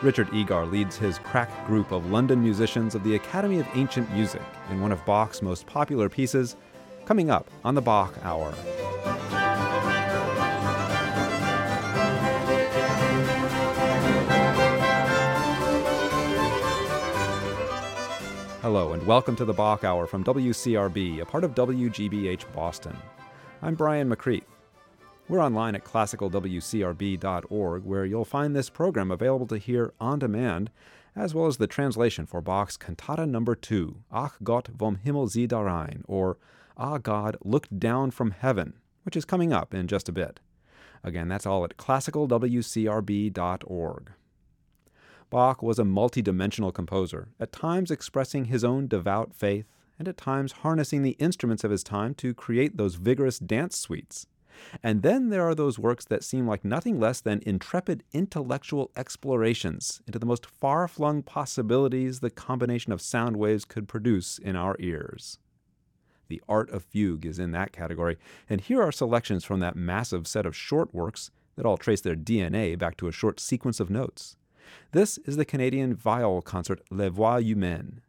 Richard Egar leads his crack group of London musicians of the Academy of Ancient Music in one of Bach's most popular pieces, coming up on the Bach Hour. Hello and welcome to the Bach Hour from WCRB, a part of WGBH Boston. I'm Brian McCreath. We're online at classicalwcrb.org, where you'll find this program available to hear on demand, as well as the translation for Bach's Cantata No. 2, Ach Gott vom Himmel sieh darein, or Ah God, Look Down from Heaven, which is coming up in just a bit. Again, that's all at classicalwcrb.org. Bach was a multi-dimensional composer, at times expressing his own devout faith, and at times harnessing the instruments of his time to create those vigorous dance suites. And then there are those works that seem like nothing less than intrepid intellectual explorations into the most far-flung possibilities the combination of sound waves could produce in our ears. The Art of Fugue is in that category, and here are selections from that massive set of short works that all trace their DNA back to a short sequence of notes. This is the Canadian viol concert Les Voix Humaines,